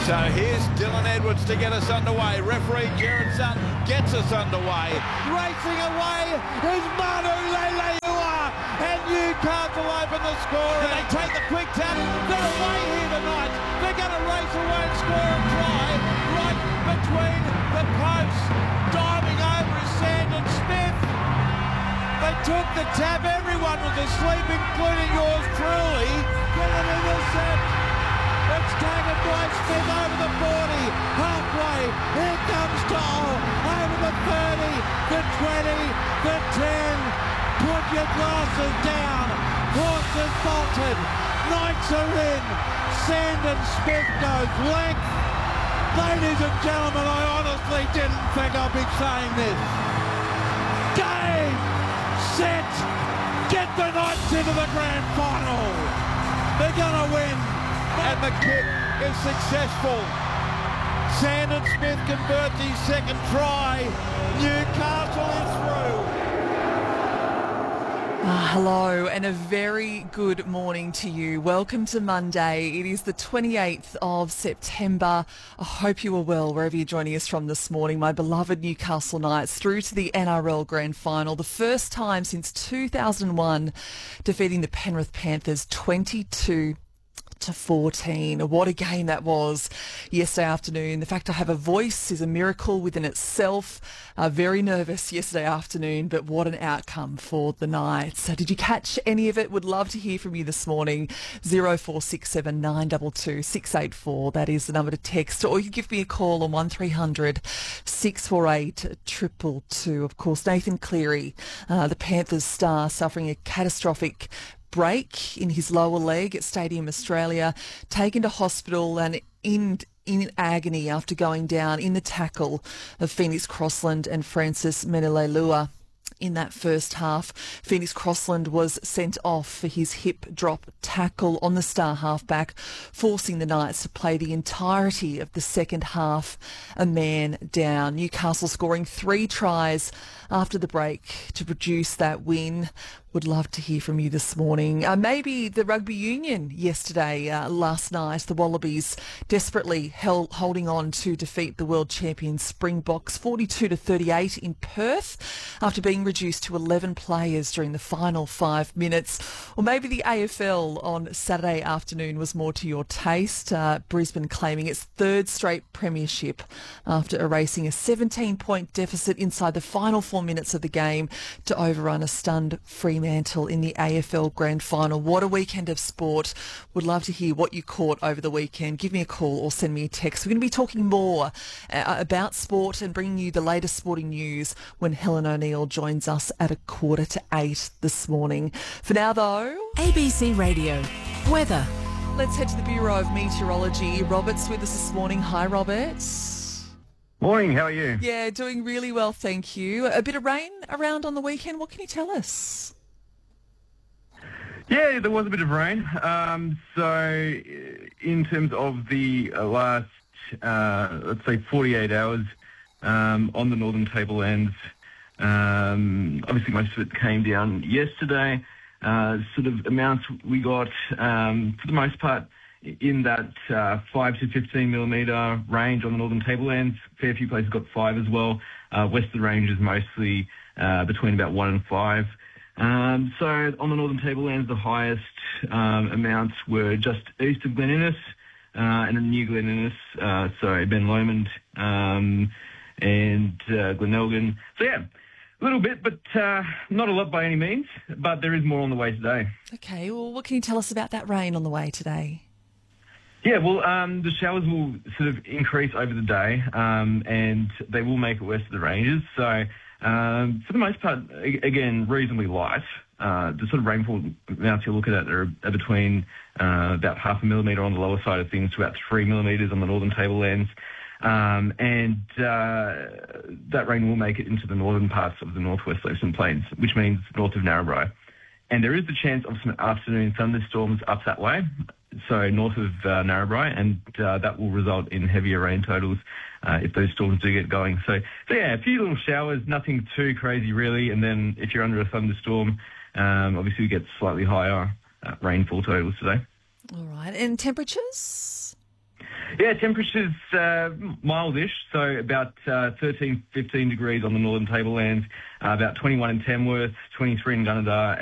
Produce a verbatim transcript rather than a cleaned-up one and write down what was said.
So here's Dylan Edwards to get us underway. Referee Jared Sutton gets us underway. Racing away is Manu Leilua, and Newcastle open the score. And they take the quick tap. They're away here tonight. They're going to race away and score a try right between the posts. Diving over is Sandon Smith. They took the tap. Everyone was asleep, including yours truly. Get an intercept. It's taken by Smith over the forty, halfway, here comes Toll, over the thirty, the twenty, the ten, put your glasses down, horses bolted, Knights are in, Sandon Smith goes length. Ladies and gentlemen, I honestly didn't think I'd be saying this. Game, set, get the Knights into the grand final. They're gonna win. And the kick is successful. Sandon Smith converts his second try. Newcastle is through. Ah, hello and a very good morning to you. Welcome to Monday. It is the twenty-eighth of September. I hope you are well wherever you're joining us from this morning. My beloved Newcastle Knights through to the N R L Grand Final. The first time since two thousand one defeating the Penrith Panthers twenty-two to fourteen. What a game that was yesterday afternoon. The fact I have a voice is a miracle within itself. Uh, very nervous yesterday afternoon, but what an outcome for the Knights. So did you catch any of it? Would love to hear from you this morning. zero four six seven nine two two six eight four. That is the number to text, or you can give me a call on one three hundred six four eight two two two. Of course, Nathan Cleary, uh, the Panthers star, suffering a catastrophic break in his lower leg at Stadium Australia, taken to hospital and in in agony after going down in the tackle of Phoenix Crossland and Francis Menelelua. In that first half, Phoenix Crossland was sent off for his hip drop tackle on the star halfback, forcing the Knights to play the entirety of the second half a man down. Newcastle scoring three tries after the break to produce that win. Would love to hear from you this morning. Uh, maybe the rugby union yesterday, uh, last night, the Wallabies desperately held, holding on to defeat the world champion Springboks forty-two to thirty-eight in Perth after being reduced to eleven players during the final five minutes. Or maybe the A F L on Saturday afternoon was more to your taste. Uh, Brisbane claiming its third straight premiership after erasing a seventeen-point deficit inside the final four minutes of the game to overrun a stunned Fremantle in the A F L Grand Final. What a weekend of sport. Would love to hear what you caught over the weekend. Give me a call or send me a text. We're going to be talking more uh, about sport and bringing you the latest sporting news when Helen O'Neill joins us at a quarter to eight this morning. For now, though, A B C Radio weather. Let's head to the Bureau of Meteorology. Robert's with us this morning. Hi, Robert. Morning, how are you? Yeah, doing really well, thank you. A bit of rain around on the weekend. What can you tell us? Yeah, there was a bit of rain. Um, so in terms of the uh, last, uh, let's say, forty-eight hours um, on the northern tablelands, um, obviously most of it came down yesterday. Uh, sort of amounts we got, um, for the most part, in that uh, five to fifteen millimetre range on the northern tablelands. Fair few places got five as well. Uh, west of the range is mostly uh, between about one and five. Um, so on the northern tablelands, the highest um, amounts were just east of Glen Innes uh, and in New Glen Innes, uh, so Ben Lomond um, and uh, Glenelgan. So yeah, a little bit, but uh, not a lot by any means, but there is more on the way today. Okay, well, what can you tell us about that rain on the way today? Yeah, well, um, the showers will sort of increase over the day, um, and they will make it west of the ranges. So um, for the most part, again, reasonably light. Uh, the sort of rainfall amounts you're looking at are, are between uh, about half a millimetre on the lower side of things to about three millimetres on the northern tablelands. Um, and uh, that rain will make it into the northern parts of the northwest Eastern Plains, which means north of Narrabri. And there is the chance of some afternoon thunderstorms up that way, so north of uh, Narrabri, and uh, that will result in heavier rain totals uh, if those storms do get going. So, so, yeah, a few little showers, nothing too crazy really, and then if you're under a thunderstorm, um, obviously you get slightly higher uh, rainfall totals today. All right, and temperatures? Yeah, temperatures uh, mildish, so about uh, thirteen, fifteen degrees on the northern tablelands, uh, about twenty-one in Tamworth, twenty-three in Gunnedah,